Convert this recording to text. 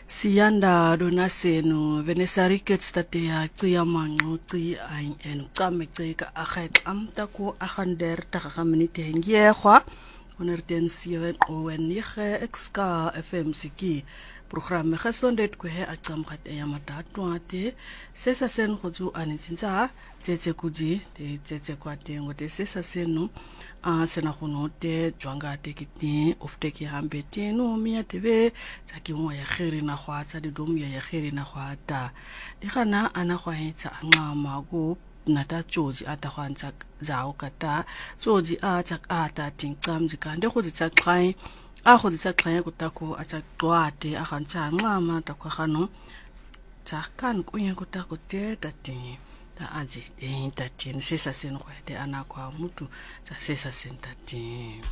Siyanda dona senu venesarike tstatea cia manqoci ai en qameceka akhet amtaku akhander takhaminite ngiyekwa onerten siwen owen yege exka FMCK programme gesondet ko he aqamkhat eyamatatuate sesa sen khotsu anitsinza tsetse kuji te tsetse kwate ngote sesa senu sena khonote jwangate kitni ofteki hambete no mia tv tsakingwa ya khiri na khwatsa di domya ya khiri na khwata ikana ana khwaitsa anqama ku nata George ata khwantsa zawo kata George atsak ata tingcam jikande khotsi tsaxai khotsi tsaxai kutako atsaqwate akhantsa nqama takhano tsakan kunye kutako te tati ta aje tati sesa sen khwate ana kwa mutu tsa sesa sen tati